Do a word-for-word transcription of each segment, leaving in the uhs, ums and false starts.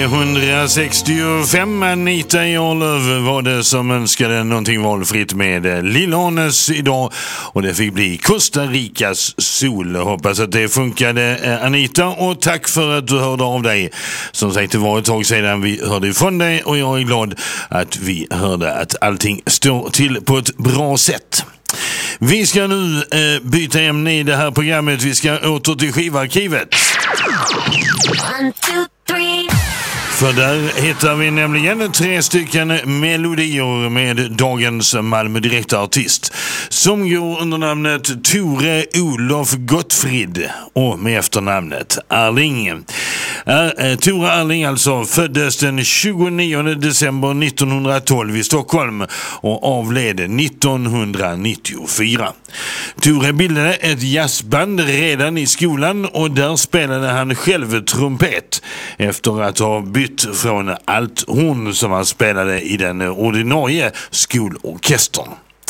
etthundrasextiofem, Anita Jarlöv var det som önskade någonting valfritt med Lillhanes idag, och det fick bli Costa Ricas sol. Jag hoppas att det funkade, Anita, och tack för att du hörde av dig. Som sagt, det var ett tag sedan vi hörde ifrån dig, och jag är glad att vi hörde att allting står till på ett bra sätt. Vi ska nu eh, byta ämne i det här programmet. Vi ska åter till skivarkivet. One, two, three. För där hittar vi nämligen tre stycken melodier med dagens Malmö direktartist som går under namnet Tore Olof Gottfrid och med efternamnet Arling. Äh, Tore Arling alltså föddes den tjugonionde december nittonhundratolv i Stockholm och avled nittonhundranittiofyra. Tore bildade ett jazzband redan i skolan, och där spelade han själv trumpet efter att ha bytt från althorn som han spelade i den ordinarie skolorkestern.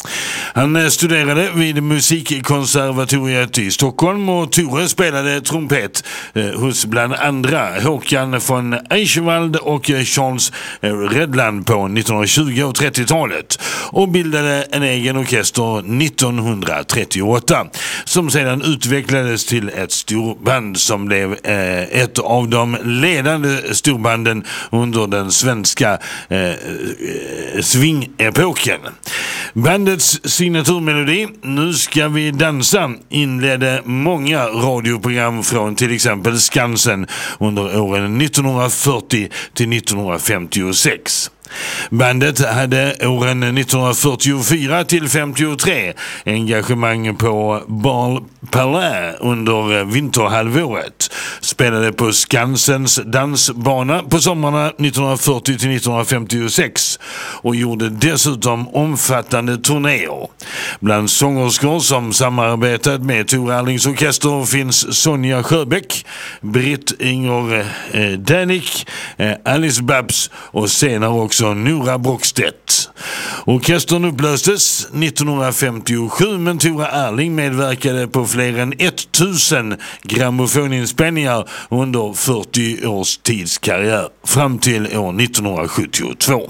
Han studerade vid musikkonservatoriet i Stockholm, och Tore spelade trumpet eh, hos bland andra Håkan von Eichwald och Charles Redland på nittonhundratjugo- och trettiotalet, och bildade en egen orkester nittonhundratrettioåtta som sedan utvecklades till ett storband som blev eh, ett av de ledande storbanden under den svenska eh, swing-epoken. Bandets signaturmelodi Nu ska vi dansa inledde många radioprogram från till exempel Skansen under åren nittonhundrafyrtio till nittonhundrafemtiosex. Bandet hade åren nittonhundrafyrtiofyra till femtiotre engagemang på Bal Palais under vinterhalvåret, spelade på Skansens dansbana på sommarna nittonhundrafyrtio till nittonhundrafemtiosex och gjorde dessutom omfattande turnéer. Bland sångerskor som samarbetat med Tore Arlings orkester finns Sonja Sjöbäck, Britt Inger eh, Danik, eh, Alice Babs och senare också Nora Brockstedt. Orkestern upplöstes nittonhundrafemtiosju, men Tore Arling medverkade på fler än tusen grammofoninspelningar under fyrtio års tids karriär fram till år nittonhundrasjuttiotvå.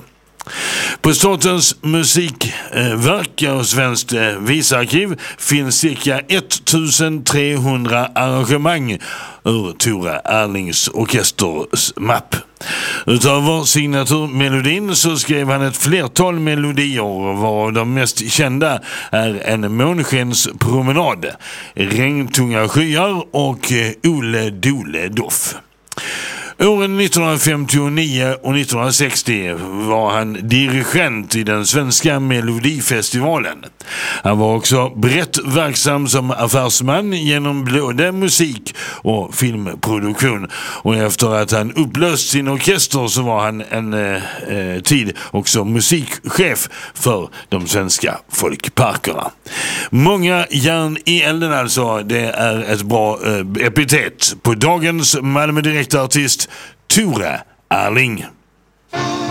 På Statens musikverk och Svenskt visarkiv finns cirka ettusentrehundra arrangemang ur Tore Arlings orkesters mapp. Utöver signaturmelodin så skrev han ett flertal melodier, varav de mest kända är En månskens promenad, Regntunga skyar och Ole Dole Doff. Åren nittonhundrafemtionio och nittonhundrasextio var han dirigent i den svenska Melodifestivalen. Han var också brett verksam som affärsman genom både musik och filmproduktion, och efter att han upplöst sin orkester så var han en eh, tid också musikchef för de svenska folkparkerna. Många järn i elden alltså, det är ett bra eh, epitet på dagens Malmö direktartist Tore Arling.